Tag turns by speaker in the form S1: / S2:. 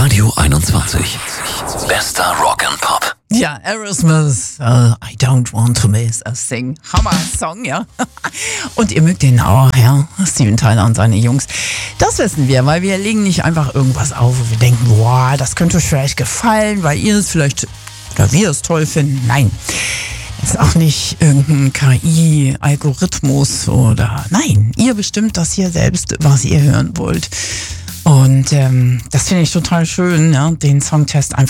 S1: Radio 21. Bester Rock and Pop.
S2: Ja, Aerosmith, I don't want to miss a thing. Hammer-Song, ja. Und ihr mögt den auch, ja. Steven Tyler und seine Jungs. Das wissen wir, weil wir legen nicht einfach irgendwas auf, wo wir denken, boah, das könnte euch vielleicht gefallen, weil ihr es vielleicht, oder wir es toll finden. Nein. Ist auch nicht irgendein KI-Algorithmus oder, nein. Ihr bestimmt das hier selbst, was ihr hören wollt. Und das finde ich total schön, ja, den Songtest einfach